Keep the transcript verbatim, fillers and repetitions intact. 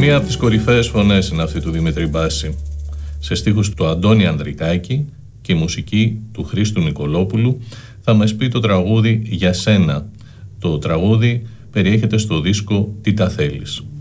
Μία από τις κορυφαίες φωνές είναι αυτή του Δημήτρη Μπάση. Σε στίχους του Αντώνη Ανδρικάκη και η μουσική του Χρήστου Νικολόπουλου θα μας πει το τραγούδι «Για σένα». Το τραγούδι περιέχεται στο δίσκο «Τι τα θέλεις».